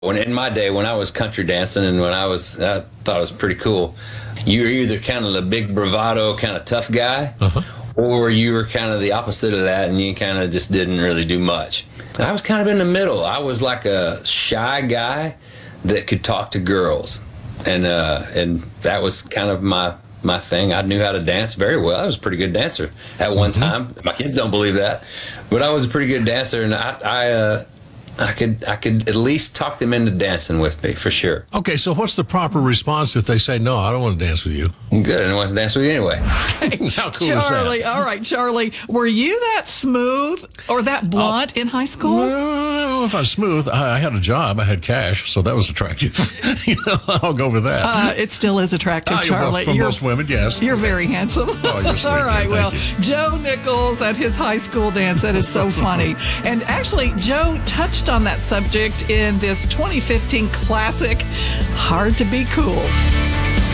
When in my day, when I was country dancing and I thought it was pretty cool. You were either kind of the big bravado, kind of tough guy, or you were kind of the opposite of that, and you kind of just didn't really do much. I was kind of in the middle. I was like a shy guy that could talk to girls, and that was kind of my thing. I knew how to dance very well. I was a pretty good dancer at one time. My kids don't believe that, but I was a pretty good dancer, and I could at least talk them into dancing with me, for sure. Okay, so what's the proper response if they say, no, I don't want to dance with you? Good, I don't want to dance with you anyway. How cool Charlie, is that? all right, Charlie, were you that smooth or that blunt in high school? Well, I don't know if I was smooth. I had a job. I had cash, so that was attractive. I'll go with that. It still is attractive, Charlie. For most women, yes. You're very handsome. Oh, you're sweet. All right, Thank well, you. Joe Nichols at his high school dance. That is so funny. And actually, Joe touched on that subject in this 2015 classic, Hard to Be Cool.